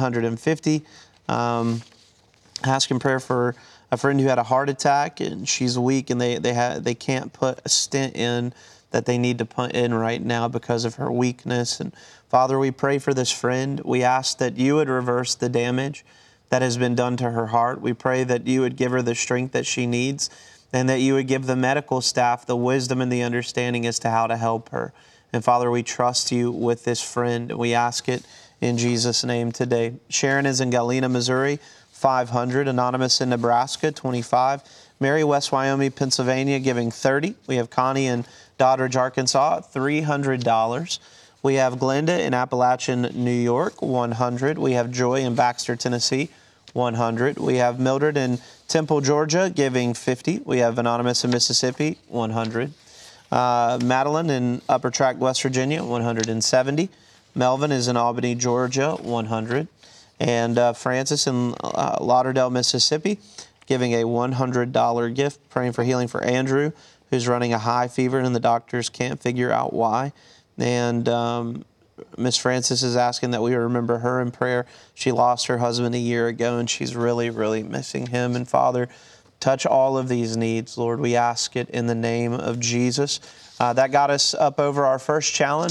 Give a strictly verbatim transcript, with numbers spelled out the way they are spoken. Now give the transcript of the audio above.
hundred fifty dollars. Um, asking prayer for a friend who had a heart attack, and she's weak, and they they ha- they can't put a stent in that they need to put in right now because of her weakness. And Father, we pray for this friend. We ask that you would reverse the damage that has been done to her heart. We pray that you would give her the strength that she needs, and that you would give the medical staff the wisdom and the understanding as to how to help her. And Father, we trust you with this friend. We ask it in Jesus' name today. Sharon is in Galena, Missouri, five hundred. Anonymous in Nebraska, twenty-five. Mary, West Wyoming, Pennsylvania, giving thirty. We have Connie in Doddridge, Arkansas, three hundred dollars. We have Glenda in Appalachian, New York, one hundred. We have Joy in Baxter, Tennessee, one hundred. We have Mildred in Temple, Georgia, giving fifty. We have Anonymous in Mississippi, one hundred. Uh, Madeline in Upper Tract, West Virginia, one hundred seventy. Melvin is in Albany, Georgia, one hundred. And uh, Francis in uh, Lauderdale, Mississippi, giving a one hundred dollars gift, praying for healing for Andrew, who's running a high fever and the doctors can't figure out why. And um, Miss Francis is asking that we remember her in prayer. She lost her husband a year ago, and she's really, really missing him. And Father, touch all of these needs, Lord. We ask it in the name of Jesus. Uh, that got us up over our first challenge.